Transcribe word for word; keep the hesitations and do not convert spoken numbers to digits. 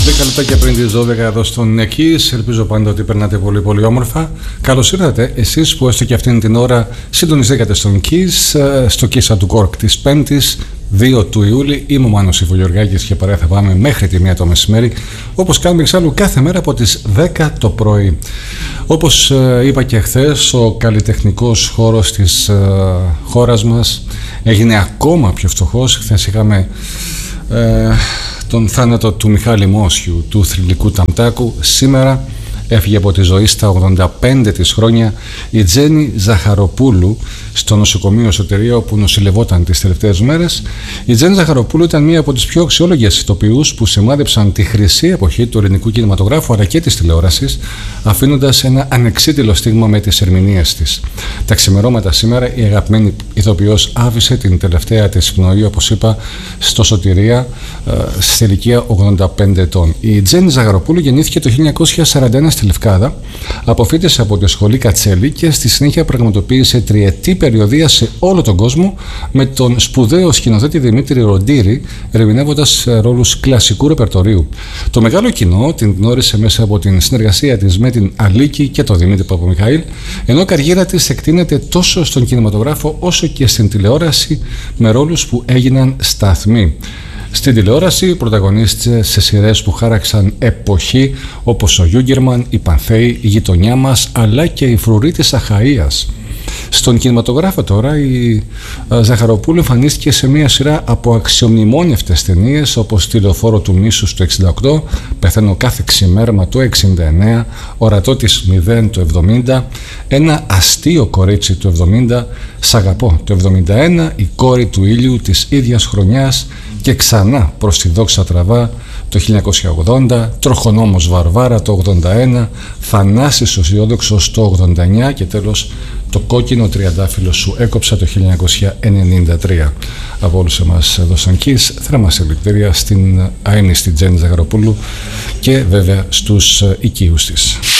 δέκα λεπτάκια πριν τις δώδεκα εδώ στον Εκείς. Ελπίζω πάντα ότι περνάτε πολύ πολύ όμορφα. Καλώς ήρθατε εσείς που έστω και αυτήν την ώρα συντονιστήκατε στον Εκείς, στο Κίσα του Κόρκ της πέμπτης δύο του Ιούλη. Είμαι ο Μάνος Ιβογεωργάκης και παρέα θα πάμε μέχρι τη μία το μεσημέρι, όπως κάνουμε εξάλλου κάθε μέρα από τις δέκα το πρωί. Όπως είπα και χθες, ο καλλιτεχνικός χώρος της χώρας μας έγινε ακόμα πιο φτωχός. Χθες είχαμε ε, τον θάνατο του Μιχάλη Μόσιου, του θρυλικού Ταμτάκου. Σήμερα έφυγε από τη ζωή στα ογδόντα πέντε της χρόνια η Τζέννη Ζαχαροπούλου στο νοσοκομείο Σωτηρία, όπου νοσηλευόταν τις τελευταίες μέρες. Η Τζέννη Ζαχαροπούλου ήταν μία από τις πιο αξιόλογες ηθοποιούς που σημάδεψαν τη χρυσή εποχή του ελληνικού κινηματογράφου αλλά και της τηλεόρασης, αφήνοντας ένα ανεξίτηλο στίγμα με τις ερμηνείες της. Τα ξημερώματα σήμερα η αγαπημένη ηθοποιός άφησε την τελευταία της πνοή, όπως είπα, στο Σωτηρία, στη ηλικία ογδόντα πέντε ετών. Η Τζέννη Ζαχαροπούλου γεννήθηκε το χίλια εννιακόσια σαράντα ένα στη Λευκάδα, αποφοίτησε από τη σχολή Κατσέλη και στη συνέχεια πραγματοποίησε τριετή περιοδεία σε όλο τον κόσμο με τον σπουδαίο σκηνοθέτη Δημήτρη Ροντήρη, ερμηνεύοντας ρόλους κλασικού ρεπερτορίου. Το μεγάλο κοινό την γνώρισε μέσα από την συνεργασία της με την Αλίκη και τον Δημήτρη Παπαμιχαήλ, ενώ η καριέρα της εκτείνεται τόσο στον κινηματογράφο όσο και στην τηλεόραση με ρόλους που έγιναν σταθμοί. Στην τηλεόραση πρωταγωνίστησε σε σειρές που χάραξαν εποχή, όπως ο Γιούγκερμαν, η Πανθέη, η Γειτονιά μας, αλλά και η Φρουρή της Αχαΐας. Στον κινηματογράφο τώρα η Ζαχαροπούλου εμφανίστηκε σε μια σειρά από αξιομνημόνευτες ταινίες, όπως τη Λεωφόρο του Μίσους του εξήντα οκτώ, Πεθαίνω κάθε ξημέρωμα του εξήντα εννέα, Ορατό της μηδέν του εβδομήντα, Ένα αστείο κορίτσι του εβδομήντα, Σ' αγαπώ του εβδομήντα ένα, Η κόρη του ήλιου της ίδιας χρονιάς και Ξανά προς τη δόξα τραβά το χίλια εννιακόσια ογδόντα, Τροχονόμος Βαρβάρα το ογδόντα ένα, Θανάσης Οσιόδοξος το ογδόντα εννέα και τέλος Το κόκκινο τριαντάφυλλο σου έκοψα το χίλια εννιακόσια ενενήντα τρία. Από όλους εμάς εδώ στον Κις, θερμά συλληπιτήρια στην αείμνηστη Τζέννη Ζαχαροπούλου και βέβαια στους οικείους της.